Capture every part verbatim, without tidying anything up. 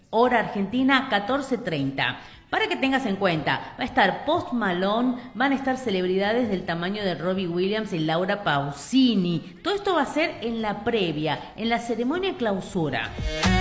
hora argentina, catorce treinta. Para que tengas en cuenta, va a estar Post Malone, van a estar celebridades del tamaño de Robbie Williams y Laura Pausini. Todo esto va a ser en la previa, en la ceremonia clausura.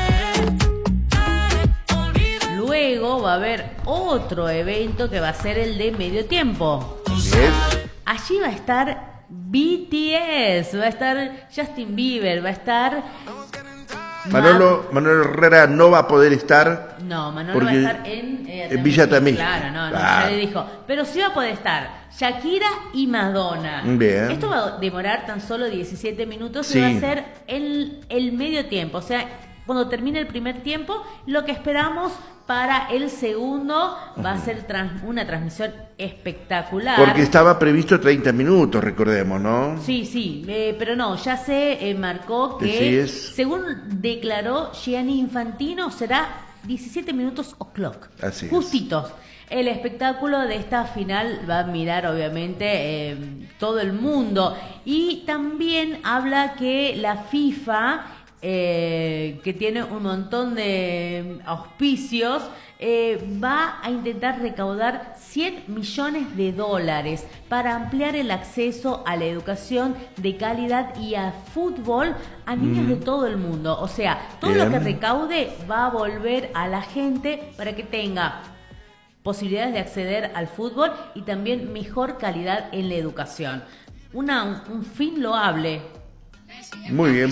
Luego va a haber otro evento que va a ser el de medio tiempo. Yes. Allí va a estar B T S, va a estar Justin Bieber, va a estar... Manolo, Manolo Herrera no va a poder estar. No, Manolo va a estar en, eh, en Villa Tamí. Claro, no, no, claro. ya le dijo. Pero sí va a poder estar Shakira y Madonna. Bien. Esto va a demorar tan solo diecisiete minutos sí. y va a ser el, el medio tiempo. O sea, cuando termine el primer tiempo, lo que esperamos para el segundo va a ser trans, una transmisión espectacular. Porque estaba previsto treinta minutos, recordemos, ¿no? Sí, sí, eh, pero no, ya se eh, marcó que, según declaró Gianni Infantino, será diecisiete minutos o'clock. Así es. Justitos. El espectáculo de esta final va a mirar, obviamente, eh, todo el mundo. Y también habla que la FIFA... Eh, que tiene un montón de auspicios, eh, va a intentar recaudar cien millones de dólares para ampliar el acceso a la educación de calidad y a fútbol a niños mm. de todo el mundo. O sea, todo Bien. lo que recaude va a volver a la gente para que tenga posibilidades de acceder al fútbol y también mejor calidad en la educación. Una, un, un fin loable. Muy bien.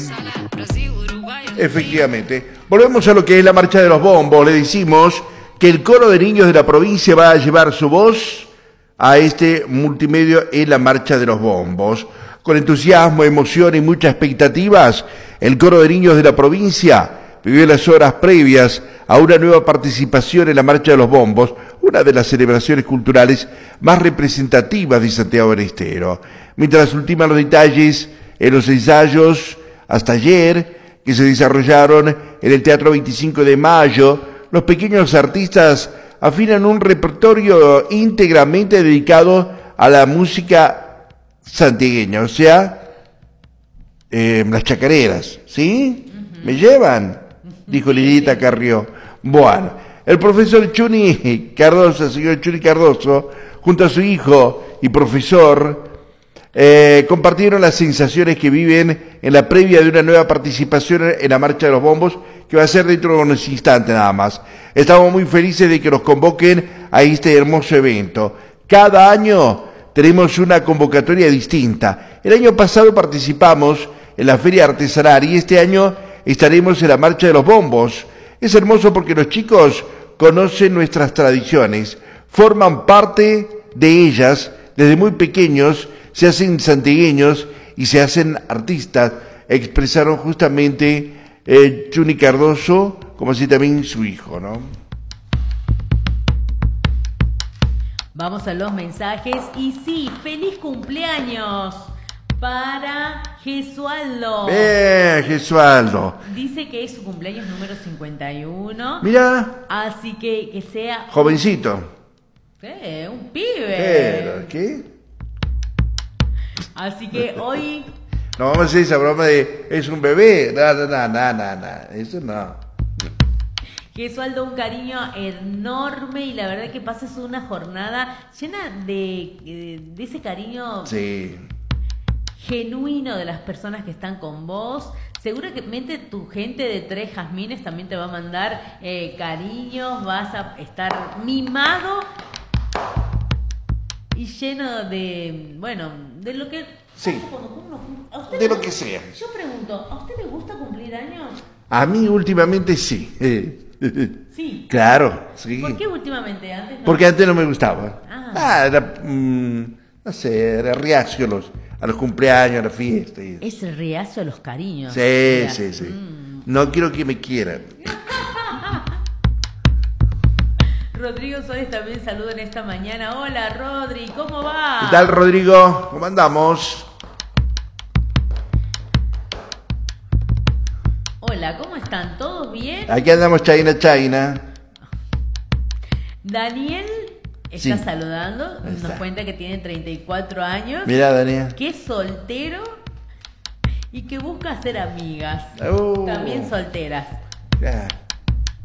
Efectivamente. Volvemos a lo que es la marcha de los bombos. Le decimos que el coro de niños de la provincia va a llevar su voz a este multimedio en la marcha de los bombos. Con entusiasmo, emoción y muchas expectativas, el coro de niños de la provincia vivió las horas previas a una nueva participación en la marcha de los bombos, una de las celebraciones culturales más representativas de Santiago del Estero. Mientras ultiman los detalles en los ensayos hasta ayer que se desarrollaron en el Teatro veinticinco de mayo, los pequeños artistas afinan un repertorio íntegramente dedicado a la música santiagueña, o sea, eh, las chacareras, ¿sí? Uh-huh. ¿Me llevan? Dijo Lilita Carrió. Bueno, el profesor Chuni Cardoso, señor Chuni Cardoso, junto a su hijo y profesor, Eh, compartieron las sensaciones que viven en la previa de una nueva participación en la Marcha de los Bombos, que va a ser dentro de unos instantes nada más. Estamos muy felices de que nos convoquen a este hermoso evento. Cada año tenemos una convocatoria distinta. El año pasado participamos en la Feria Artesanal y este año estaremos en la Marcha de los Bombos. Es hermoso porque los chicos conocen nuestras tradiciones, forman parte de ellas desde muy pequeños, se hacen santiagueños y se hacen artistas, expresaron justamente eh, Chuni Cardoso, como así también su hijo, ¿no? Vamos a los mensajes y sí, feliz cumpleaños para Gesualdo. Eh, Gesualdo. Dice que es su cumpleaños número cincuenta y uno. Mira. Así que que sea... Jovencito. ¿Qué? Un pibe. Pero, ¿qué? Así que hoy... No vamos a hacer esa broma de es un bebé. No, no, no, no, no, no. Eso no. Gesualdo, un cariño enorme y la verdad que pases una jornada llena de, de ese cariño sí. genuino de las personas que están con vos. Seguramente tu gente de Tres Jazmines también te va a mandar eh, cariños, vas a estar mimado y lleno de, bueno, de lo que... Sí, uno, ¿a usted de le, lo que sea. Yo pregunto, ¿a usted le gusta cumplir años? A mí últimamente sí. Sí. Claro, sí. ¿Por qué últimamente? Antes no. Porque antes no me gustaba. Ah, ah era, mmm, no sé, era reacio a los, a los cumpleaños, a las fiestas. Es el reacio a los cariños. Sí, sí, sí. Mm. No quiero que me quieran. Rodrigo Soles también saluda en esta mañana. Hola, Rodri, ¿cómo va? ¿Qué tal, Rodrigo? ¿Cómo andamos? Hola, ¿cómo están? ¿Todos bien? Aquí andamos, China, China. Daniel está sí. saludando. Nos está. cuenta que tiene treinta y cuatro años. Mira, Daniel. Que es soltero y que busca hacer amigas. Oh. También solteras. Yeah.